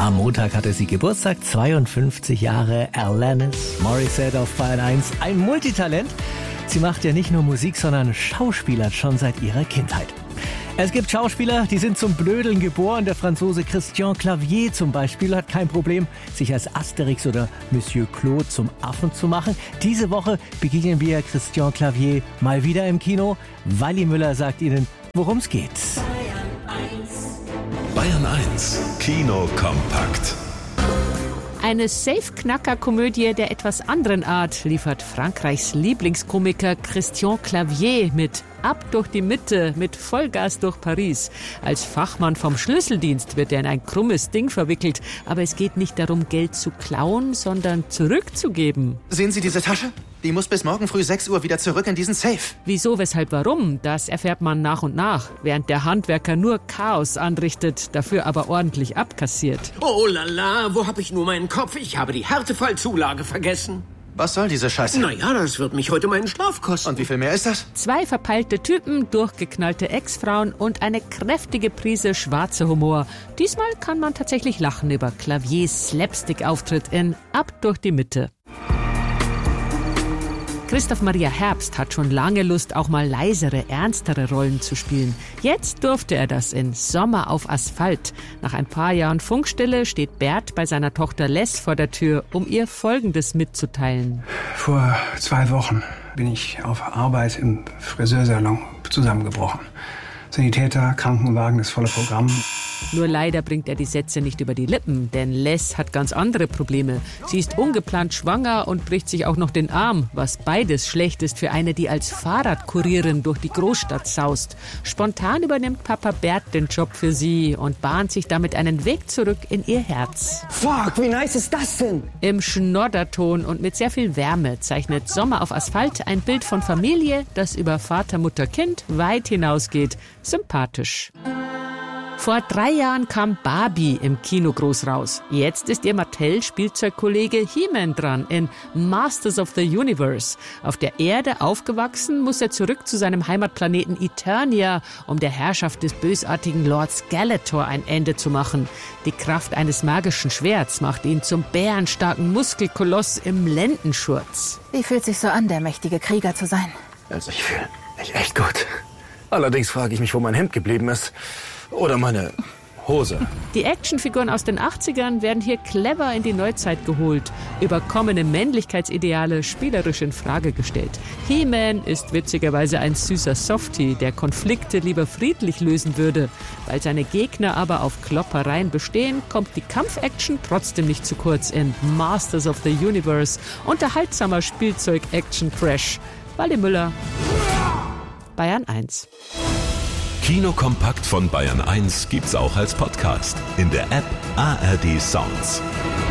Am Montag hatte sie Geburtstag, 52 Jahre, Alanis Morissette auf Bayern 1. Ein Multitalent. Sie macht ja nicht nur Musik, sondern schauspielert schon seit ihrer Kindheit. Es gibt Schauspieler, die sind zum Blödeln geboren. Der Franzose Christian Clavier zum Beispiel hat kein Problem, sich als Asterix oder Monsieur Claude zum Affen zu machen. Diese Woche begegnen wir Christian Clavier mal wieder im Kino. Walli Müller sagt Ihnen, worum es geht. Bayern 1 Kino kompakt. Eine Safe-Knacker-Komödie der etwas anderen Art liefert Frankreichs Lieblingskomiker Christian Clavier mit Ab durch die Mitte, mit Vollgas durch Paris. Als Fachmann vom Schlüsseldienst wird er in ein krummes Ding verwickelt. Aber es geht nicht darum, Geld zu klauen, sondern zurückzugeben. Sehen Sie diese Tasche? Die muss bis morgen früh 6 Uhr wieder zurück in diesen Safe. Wieso, weshalb, warum? Das erfährt man nach und nach, während der Handwerker nur Chaos anrichtet, dafür aber ordentlich abkassiert. Oh lala, wo hab ich nur meinen Kopf? Ich habe die Härtefallzulage vergessen. Was soll diese Scheiße? Naja, das wird mich heute meinen Schlaf kosten. Und wie viel mehr ist das? 2 verpeilte Typen, durchgeknallte Ex-Frauen und eine kräftige Prise schwarzer Humor. Diesmal kann man tatsächlich lachen über Claviers Slapstick-Auftritt in Ab durch die Mitte. Christoph Maria Herbst hat schon lange Lust, auch mal leisere, ernstere Rollen zu spielen. Jetzt durfte er das in Sommer auf Asphalt. Nach ein paar Jahren Funkstille steht Bert bei seiner Tochter Les vor der Tür, um ihr Folgendes mitzuteilen. Vor 2 Wochen bin ich auf Arbeit im Friseursalon zusammengebrochen. Sanitäter, Krankenwagen, das volle Programm. Nur leider bringt er die Sätze nicht über die Lippen, denn Les hat ganz andere Probleme. Sie ist ungeplant schwanger und bricht sich auch noch den Arm, was beides schlecht ist für eine, die als Fahrradkurierin durch die Großstadt saust. Spontan übernimmt Papa Bert den Job für sie und bahnt sich damit einen Weg zurück in ihr Herz. Fuck, wie nice ist das denn? Im Schnodderton und mit sehr viel Wärme zeichnet Sommer auf Asphalt ein Bild von Familie, das über Vater, Mutter, Kind weit hinausgeht. Sympathisch. Vor 3 Jahren kam Barbie im Kino groß raus. Jetzt ist ihr Mattel-Spielzeugkollege He-Man dran in Masters of the Universe. Auf der Erde aufgewachsen, muss er zurück zu seinem Heimatplaneten Eternia, um der Herrschaft des bösartigen Lord Skeletor ein Ende zu machen. Die Kraft eines magischen Schwerts macht ihn zum bärenstarken Muskelkoloss im Lendenschurz. Wie fühlt sich so an, der mächtige Krieger zu sein? Also ich fühle mich echt gut. Allerdings frage ich mich, wo mein Hemd geblieben ist. Oder meine Hose. Die Actionfiguren aus den 80ern werden hier clever in die Neuzeit geholt. Überkommene Männlichkeitsideale spielerisch in Frage gestellt. He-Man ist witzigerweise ein süßer Softie, der Konflikte lieber friedlich lösen würde. Weil seine Gegner aber auf Kloppereien bestehen, kommt die Kampfaction trotzdem nicht zu kurz in Masters of the Universe. Unterhaltsamer Spielzeug-Action-Crash. Walli Müller, Bayern 1. Kino kompakt von Bayern 1 gibt's auch als Podcast in der App ARD Sounds.